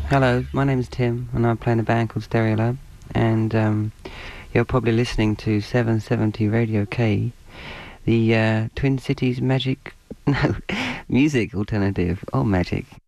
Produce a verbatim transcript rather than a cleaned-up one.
Hello, my name is Tim, and I play in a band called Stereolab, and um, you're probably listening to seven seventy Radio K, the uh, Twin Cities magic, no, music alternative, or magic.